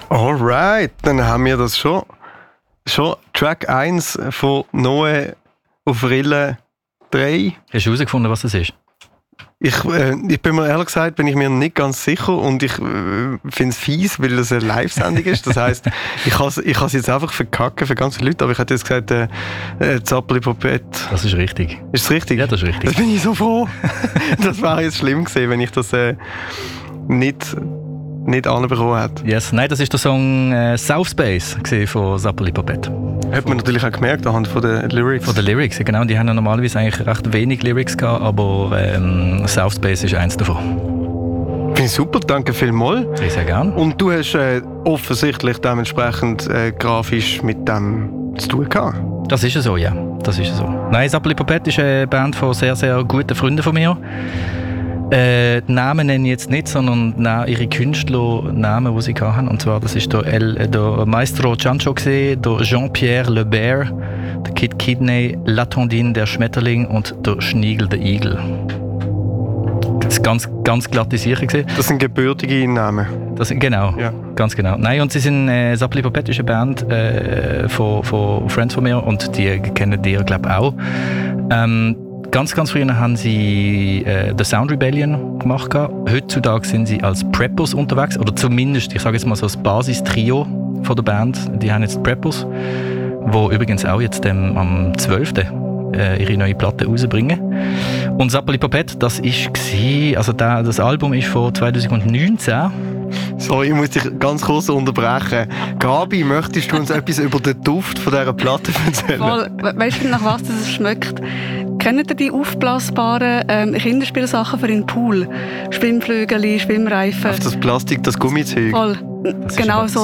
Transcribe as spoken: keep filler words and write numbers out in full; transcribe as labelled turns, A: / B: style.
A: Alright, dann haben wir das schon. Schon Track eins von Noe auf Rille drei.
B: Hast du herausgefunden, was das ist?
A: Ich, äh, ich bin mir ehrlich gesagt, bin ich mir nicht ganz sicher und ich äh, finde es fies, weil das eine Live-Sendung ist. Das heisst, ich kann es ich jetzt einfach verkacken für ganz viele Leute, aber ich hätte jetzt gesagt, äh, äh, Zappeli Popette.
B: Das ist richtig.
A: Ist es richtig?
B: Ja, das ist richtig.
A: Das bin ich so froh. Das wäre jetzt schlimm gewesen, wenn ich das äh, nicht... nicht anbekommen hat.
B: Yes. Nein, das ist der Song äh, South Space von Zappeli Popette.
A: Hat man natürlich auch gemerkt anhand von den Lyrics.
B: Von den Lyrics, genau. Die haben ja normalerweise eigentlich recht wenig Lyrics gehabt, aber ähm, South Space ist eins davon.
A: Finde ich super, danke vielmals.
B: Sehr, sehr gerne.
A: Und du hast äh, offensichtlich dementsprechend äh, grafisch mit dem zu tun gehabt.
B: Das ist ja so, ja. Das ist so. Nein, Zappeli Popette ist eine Band von sehr, sehr guten Freunden von mir. Äh, die Namen nenne ich jetzt nicht, sondern na, ihre Künstlernamen, die sie hatten. Und zwar, das ist der, El, der Maestro Chancho, der Jean-Pierre Le Bear, der Kid Kidney, La Tondine, der Schmetterling und der Schniegel, der Igel. Das ist ganz, ganz glatte Sache gewesen.
A: Das sind gebürtige Namen.
B: Das sind, genau, ja. Ganz genau. Nein, und sie sind äh, Zappeli Popette ist eine Band äh, von, von Friends von mir und die kennen die, glaube ich, auch. Ähm, Ganz, ganz früher haben sie äh, The Sound Rebellion gemacht. Heutzutage sind sie als Preppers unterwegs, oder zumindest, ich sage jetzt mal so das Basistrio von der Band. Die haben jetzt Preppers, wo übrigens auch jetzt ähm, am zwölften Äh, ihre neue Platte rausbringen. Und Zappeli Popette, das ist gsi, also der, das Album ist von zwanzig neunzehn.
A: Sorry, ich muss dich ganz kurz unterbrechen. Gabi, möchtest du uns etwas über den Duft von dieser Platte erzählen?
C: Voll. We- weißt du, nach was das schmeckt? Kennt ihr die aufblasbaren ähm, Kinderspielsachen für den Pool? Schwimmflügel, Schwimmreifen.
A: Auf das Plastik, das Gummizeug.
C: Voll.
B: Das
C: Genau
B: ist
C: so